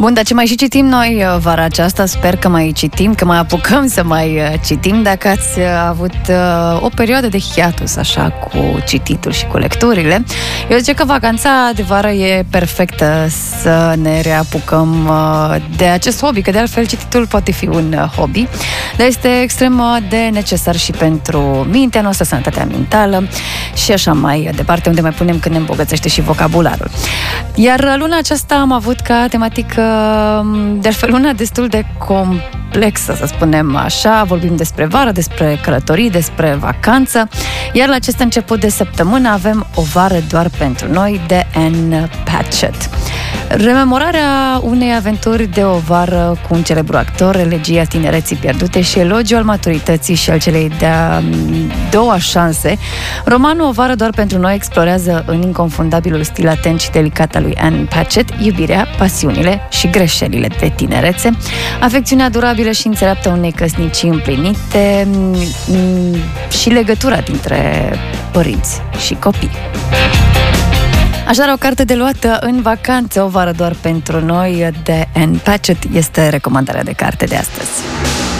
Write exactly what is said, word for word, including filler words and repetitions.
Bun, dar ce mai și citim noi vara aceasta, sper că mai citim, că mai apucăm să mai citim, dacă ați avut o perioadă de hiatus, așa, cu cititul și cu lecturile. Eu zice că vacanța de vară e perfectă să ne reapucăm de acest hobby, că de altfel cititul poate fi un hobby, dar este extrem de necesar și pentru mintea noastră, sănătatea mentală și așa mai departe, unde mai punem când ne îmbogățește și vocabularul. Iar luna aceasta am avut ca tematică, de altfel, una destul de complexă, să spunem așa. Vorbim despre vară, despre călătorii, despre vacanță, iar la acest început de săptămână avem O vară doar pentru noi de Anne Patchett. Rememorarea unei aventuri de o vară cu un celebru actor, elegia tinereții pierdute și elogiul al maturității și al celei de-a doua șanse. Romanul O vară doar pentru noi explorează în inconfundabilul stil atent și delicat al lui Anne Patchett iubirea, pasiunile și greșelile de tinerețe, afecțiunea durabilă și înțeleaptă unei căsnicii împlinite și legătura dintre părinți și copii. Așadar, o carte de luat în vacanță, O vară doar pentru noi de Anne Patchett este recomandarea de carte de astăzi.